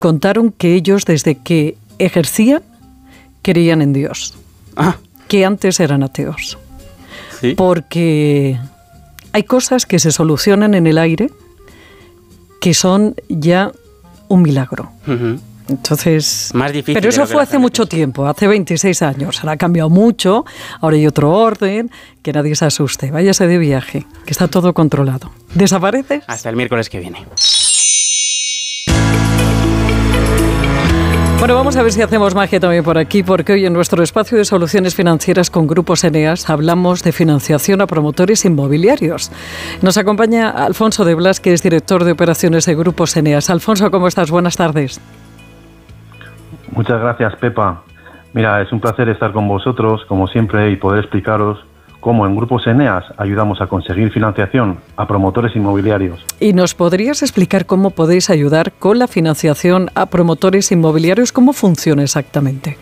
contaron que ellos, desde que ejercían, creían en Dios. Que antes eran ateos. ¿Sí? Porque hay cosas que se solucionan en el aire que son ya un milagro. Entonces, más difícil. Pero eso fue hace mucho tiempo, hace 26 años. Ahora ha cambiado mucho, ahora hay otro orden, que nadie se asuste. Váyase de viaje, que está todo controlado. ¿Desapareces? Hasta el miércoles que viene. Bueno, vamos a ver si hacemos magia también por aquí, porque hoy en nuestro espacio de soluciones financieras con Grupos Eneas hablamos de financiación a promotores inmobiliarios. Nos acompaña Alfonso de Blas, que es director de operaciones de Grupos Eneas. Alfonso, ¿cómo estás? Buenas tardes. Muchas gracias, Pepa. Mira, es un placer estar con vosotros, como siempre, y poder explicaros cómo en Grupos Eneas ayudamos a conseguir financiación a promotores inmobiliarios. ¿Y nos podrías explicar cómo podéis ayudar con la financiación a promotores inmobiliarios? ¿Cómo funciona exactamente?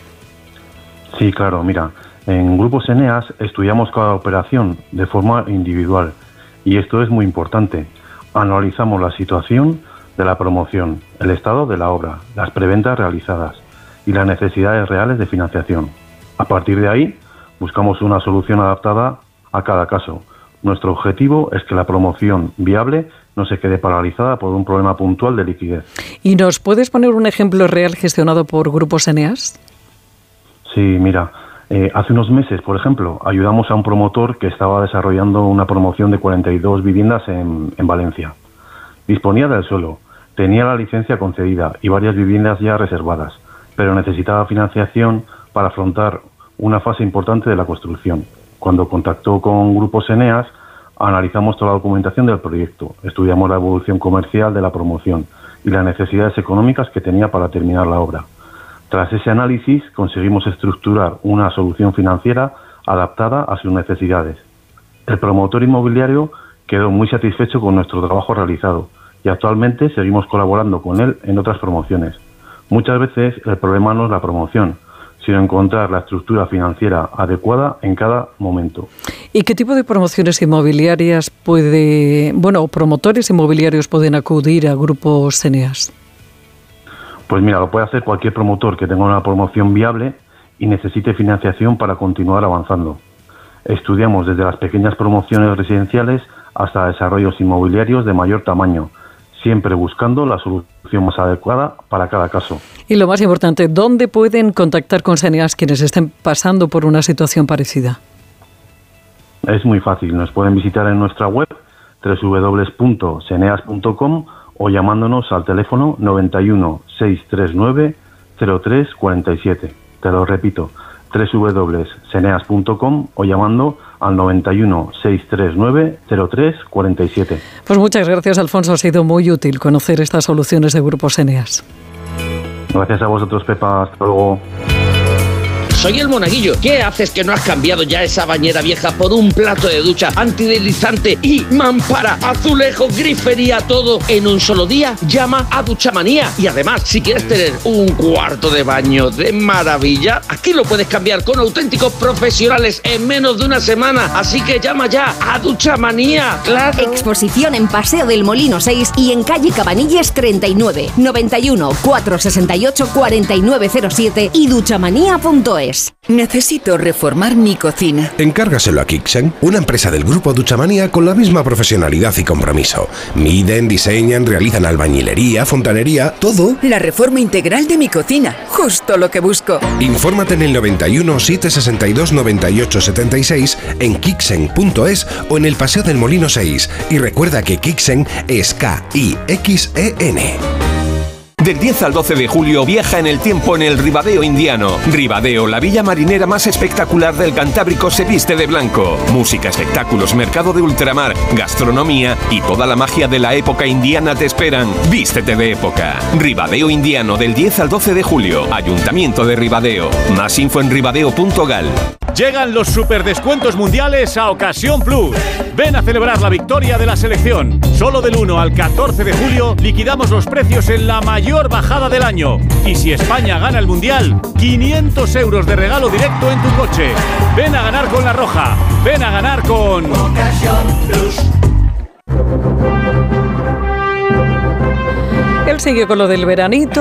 Sí, claro, mira, en Grupos Eneas estudiamos cada operación de forma individual y esto es muy importante. Analizamos la situación de la promoción, el estado de la obra, las preventas realizadas y las necesidades reales de financiación. A partir de ahí, buscamos una solución adaptada a cada caso. Nuestro objetivo es que la promoción viable no se quede paralizada por un problema puntual de liquidez. ¿Y nos puedes poner un ejemplo real gestionado por Grupos Eneas? Sí, mira, hace unos meses, por ejemplo, ayudamos a un promotor que estaba desarrollando una promoción de 42 viviendas en Valencia. Disponía del suelo, tenía la licencia concedida y varias viviendas ya reservadas, pero necesitaba financiación para afrontar una fase importante de la construcción. Cuando contactó con Grupos Eneas, analizamos toda la documentación del proyecto, estudiamos la evolución comercial de la promoción y las necesidades económicas que tenía para terminar la obra. Tras ese análisis, conseguimos estructurar una solución financiera adaptada a sus necesidades. El promotor inmobiliario quedó muy satisfecho con nuestro trabajo realizado y actualmente seguimos colaborando con él en otras promociones. Muchas veces el problema no es la promoción, sino encontrar la estructura financiera adecuada en cada momento. ¿Y qué tipo de promociones inmobiliarias promotores inmobiliarios pueden acudir a Grupos Eneas? Pues mira, lo puede hacer cualquier promotor que tenga una promoción viable y necesite financiación para continuar avanzando. Estudiamos desde las pequeñas promociones residenciales hasta desarrollos inmobiliarios de mayor tamaño, siempre buscando la solución más adecuada para cada caso. Y lo más importante, ¿dónde pueden contactar con Eneas quienes estén pasando por una situación parecida? Es muy fácil, nos pueden visitar en nuestra web www.seneas.com o llamándonos al teléfono 91 639 0347. Te lo repito, www.seneas.com o llamando al 91 639 0347. Pues muchas gracias, Alfonso. Ha sido muy útil conocer estas soluciones de Grupos Eneas. Gracias a vosotros, Pepa. Hasta luego. Soy el Monaguillo. ¿Qué haces que no has cambiado ya esa bañera vieja por un plato de ducha antideslizante y mampara, azulejo, grifería, todo en un solo día? Llama a Duchamanía. Y además, si quieres tener un cuarto de baño de maravilla, aquí lo puedes cambiar con auténticos profesionales en menos de una semana. Así que llama ya a Duchamanía. ¡Claro! Exposición en Paseo del Molino 6 y en calle Cabanilles 39, 91 468 4907 y duchamanía.es. Necesito reformar mi cocina. Encárgaselo a Kixen, una empresa del grupo Duchamanía con la misma profesionalidad y compromiso. Miden, diseñan, realizan albañilería, fontanería, todo. La reforma integral de mi cocina, justo lo que busco. Infórmate en el 91 762 98 76 en kixen.es o en el Paseo del Molino 6. Y recuerda que Kixen es K-I-X-E-N. Del 10 al 12 de julio viaja en el tiempo en el Ribadeo indiano. Ribadeo, la villa marinera más espectacular del Cantábrico, se viste de blanco. Música, espectáculos, mercado de ultramar, gastronomía y toda la magia de la época indiana te esperan. Vístete de época. Ribadeo indiano, del 10 al 12 de julio. Ayuntamiento de Ribadeo. Más info en ribadeo.gal. Llegan los superdescuentos mundiales a Ocasión Plus. Ven a celebrar la victoria de la selección. Solo del 1 al 14 de julio liquidamos los precios en la mayor bajada del año. Y si España gana el Mundial, 500 euros de regalo directo en tu coche. Ven a ganar con La Roja. Ven a ganar con Ocasión Plus. Él sigue con lo del veranito.